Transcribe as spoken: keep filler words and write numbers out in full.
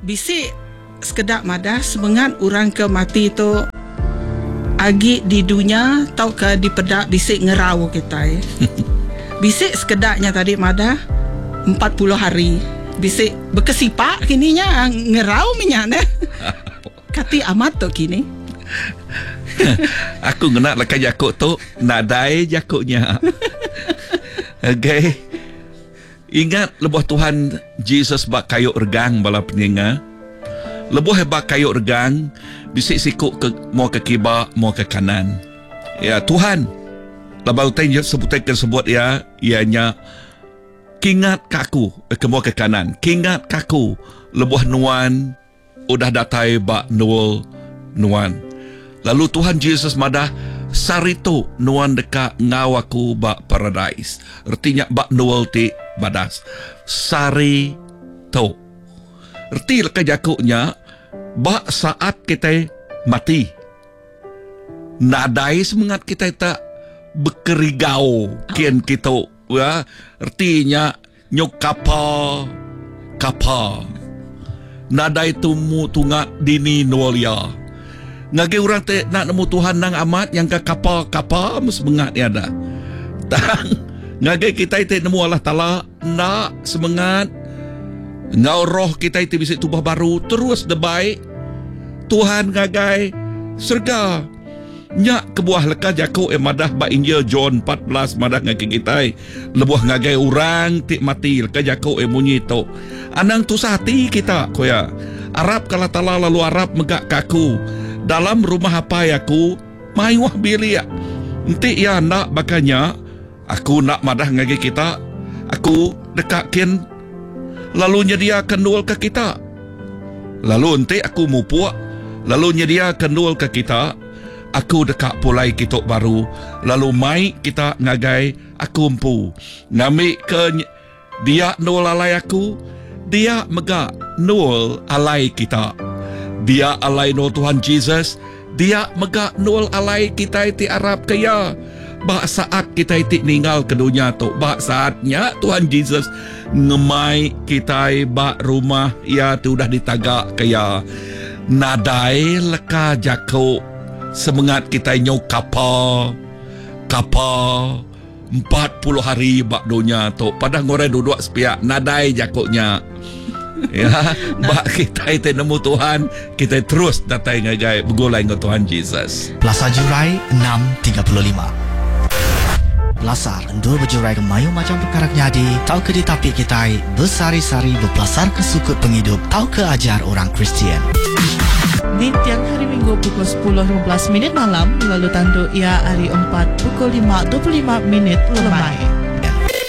bisik sekedap madah sebengat orang ke mati tu agi di dunia tau ke di pedak bisik ngerau kita eh. Bisik sekedapnya tadi madah empat puluh hari bisik berkesipak kininya ngerau minyak ne. Kati amat tu kini. Aku ngenak lekat jakuk tu nadai jakuknya. Okay. Ingat lebuh Tuhan Jesus bak kayuk regang bala peninga. Lebuh hebat kayuk regang bisik sikuk ke mau ke kibak mau ke kanan. Ya Tuhan labau tanya sebutan sebut ya ianya kingat kaku ke mau ke kanan. Kingat kaku lebuh nuan udah datai bak nuul nuan. Lalu Tuhan Yesus madah sarito nuan dekat ngawaku bak paradise. Artinya bak nuul ti badas. Sarito. Erti lekat jakuknya bak saat kita mati. Nadai semangat kita tak bekerigau kian kita. Ya, artinya nyok kapa kapa. Nadai tumu tungat dini nolia. Ngage orang te nak nemu Tuhan nang amat yang ke kapa kapa semangat ni ada. Tang ngage kita te nemu Allah Taala nak semangat. Ngau roh kita itu bisa tubah baru terus debai Tuhan ngagai serga nyak kebuah leka jakuk eh madah ba Injil John empat belas madah ngagi kita lebuah ngagai orang tik mati leka jakuk eh munyi tu anang tu hati kita koya Arab kala tala lalu Arab megak kaku dalam rumah apa aku mai wah bilia enti ya nak bakanya aku nak madah ngagi kita aku dekakin lalu nyedia kendul ke kita. Lalu nanti aku mupuak. Lalu nyedia kendul ke kita. Aku dekat pulai kitok baru. Lalu mai kita ngagai aku empu. Ngambil ke dia nul alai aku. Dia megak nul alai kita. Dia alai nul Tuhan Jesus. Dia megak nul alai kita iti Arab kaya. Bak saat kita iti ninggal ke dunia tu. Bak saatnya Tuhan Jesus ngemai kita bak rumah ya tu dah ditagak kaya nadai leka jakuk semangat kita nyok kapa kapa empat puluh hari bak dunia tu pada ngore duduk sepiak nadai jakuknya ya bak kita itu nemu Tuhan kita terus datai ngagai begulai dengan Tuhan Jesus. Plaza Jurai enam tiga puluh lima Belasar endul berjurai ke mayu macam perkara jadi tau ke di tapi kita bersari-sari berpelasar ke sukut penghidup tau ke ajar orang Kristian. Di tiang hari Minggu pukul sepuluh lima belas minit malam lalu tanduk ia hari empat pukul lima dua puluh lima minit lemai.